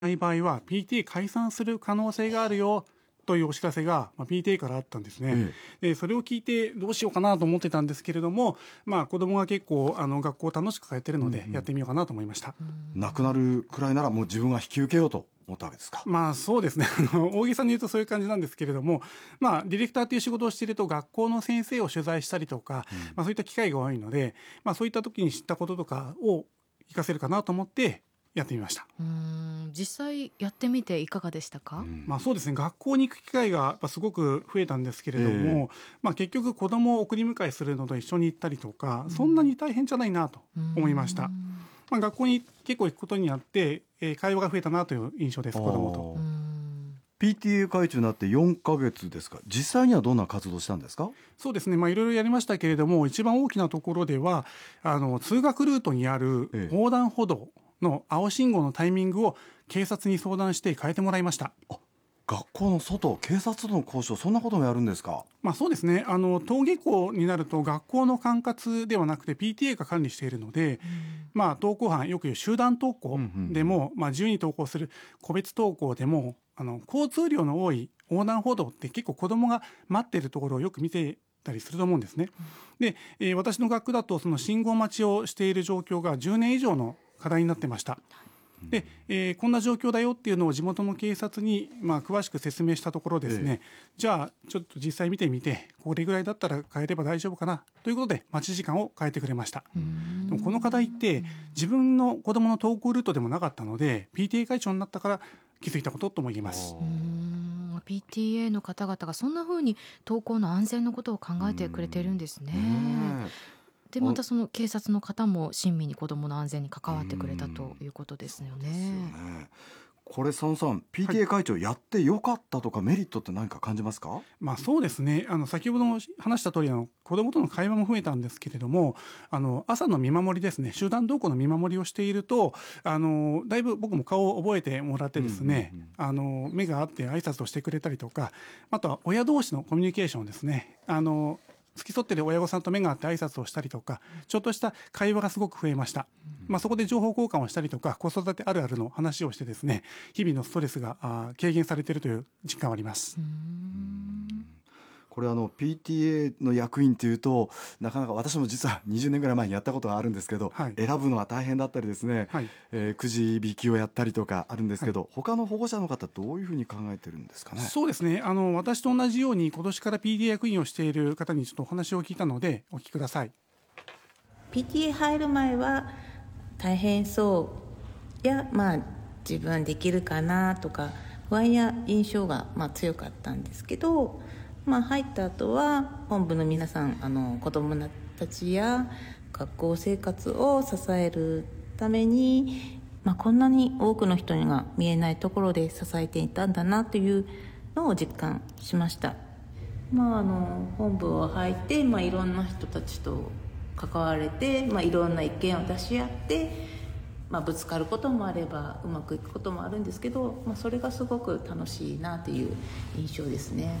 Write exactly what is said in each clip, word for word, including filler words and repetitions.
ない場合は ピーティーエー 解散する可能性があるよというお知らせが、まあ、ピーティーエー からあったんですね、ええ、でそれを聞いてどうしようかなと思ってたんですけれども、まあ、子供が結構あの学校を楽しく通ってるのでやってみようかなと思いました。 うん、亡くなるくらいならもう自分が引き受けようと思ったわけですか。 まあそうですねあの大げさに言うとそういう感じなんですけれども、まあ、ディレクターという仕事をしていると学校の先生を取材したりとか、うんまあ、そういった機会が多いので、まあ、そういった時に知ったこととかを活かせるかなと思ってやってみました。 うーん実際やってみていかがでしたか？うん、 まあ、そうですね、学校に行く機会がやっぱすごく増えたんですけれども、えーまあ、結局子供を送り迎えするのと一緒に行ったりとか、うん、そんなに大変じゃないなと思いました。まあ、学校に結構行くことによって、えー、会話が増えたなという印象です。子供と。 ピーティーエー 会長になってよんかげつですか。実際にはどんな活動したんですか？ そうですね、まあ、いろいろやりましたけれども、一番大きなところではあの通学ルートにある横断歩道の青信号のタイミングを警察に相談して変えてもらいました。 あ、学校の外、警察との交渉、そんなこともやるんですか？ まあ、そうですね、あの登下校になると学校の管轄ではなくて ピーティーエー が管理しているので、うんまあ、登校班よく言う集団登校でも、うんうんまあ、自由に登校する個別登校でもあの交通量の多い横断歩道って結構子どもが待っているところをよく見てたりすると思うんですね。で、えー、私の学区だとその信号待ちをしている状況がじゅうねん以上の課題になってました。で、えー、こんな状況だよっていうのを地元の警察に、まあ、詳しく説明したところですね、ええ、じゃあちょっと実際見てみてこれぐらいだったら変えれば大丈夫かなということで待ち時間を変えてくれました。でもこの課題って自分の子どもの登校ルートでもなかったので ピーティーエー 会長になったから気づいたこととも言えます。 うーん ピーティーエー の方々がそんな風に登校の安全のことを考えてくれているんですね。でまたその警察の方も親身に子どもの安全に関わってくれたということですよね。 ですよね。これ佐野さん ピーティーエー 会長やってよかったとかメリットって何か感じますか？はいまあ、そうですね、あの先ほども話した通りの子どもとの会話も増えたんですけれども、あの朝の見守りですね、集団登校の見守りをしているとあのだいぶ僕も顔を覚えてもらってですね、うんうんうん、あの目が合って挨拶をしてくれたりとか、あとは親同士のコミュニケーションですね、あの付き添っている親御さんと目が合って挨拶をしたりとかちょっとした会話がすごく増えました。まあ、そこで情報交換をしたりとか子育てあるあるの話をしてですね、日々のストレスが軽減されているという実感はあります。うーんこれあの ピーティーエー の役員というとなかなか私も実はにじゅうねんぐらい前にやったことがあるんですけど、はい、選ぶのは大変だったりですね、はいえー、くじ引きをやったりとかあるんですけど、はい、他の保護者の方どういうふうに考えてるんですかね？ そうですね、あの私と同じように今年から ピーティーエー 役員をしている方にちょっとお話を聞いたのでお聞きください。 ピーティーエー 入る前は大変そうや、まあ、自分できるかなとか不安や印象がまあ強かったんですけど、まあ、入った後は本部の皆さんあの子どもたちや学校生活を支えるために、まあ、こんなに多くの人が見えないところで支えていたんだなというのを実感しました。まあ、あの本部を入って、まあ、いろんな人たちと関われて、まあ、いろんな意見を出し合って、まあ、ぶつかることもあればうまくいくこともあるんですけど、まあ、それがすごく楽しいなという印象ですね。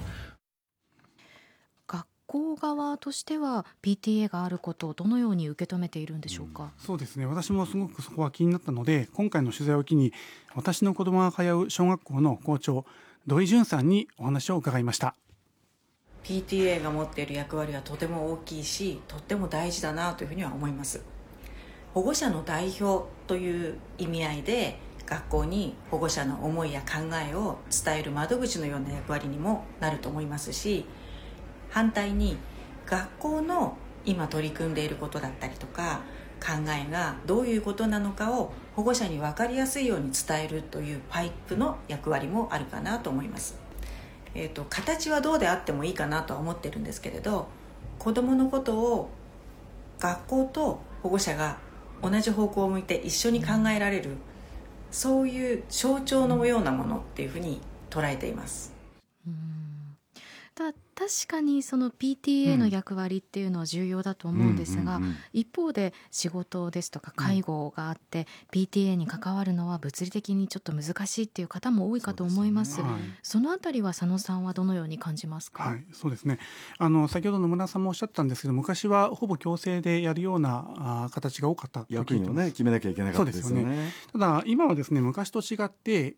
学校側としては ピーティーエー があることをどのように受け止めているんでしょうか？うん、 そうですね、私もすごくそこは気になったので今回の取材を機に私の子どもが通う小学校の校長土井淳さんにお話を伺いました。 ピーティーエー が持っている役割はとても大きいしとっても大事だなというふうには思います。保護者の代表という意味合いで学校に保護者の思いや考えを伝える窓口のような役割にもなると思いますし、反対に学校の今取り組んでいることだったりとか考えがどういうことなのかを保護者に分かりやすいように伝えるというパイプの役割もあるかなと思います。えーと、形はどうであってもいいかなとは思ってるんですけれど、子どものことを学校と保護者が同じ方向を向いて一緒に考えられる、そういう象徴のようなものっていうふうに捉えています。 うんた確かにその ピーティーエー の役割っていうのは重要だと思うんですが、一方で仕事ですとか介護があって、うん、ピーティーエー に関わるのは物理的にちょっと難しいっていう方も多いかと思います。そ、ねはい、そのあたりは佐野さんはどのように感じますか？ はい、そうですね、あの先ほど野村さんもおっしゃったんですけど、昔はほぼ強制でやるようなあ形が多かったと聞いてます。 役員をね決めなきゃいけなかったですよね。 そうですよね。ただ今はですね昔と違って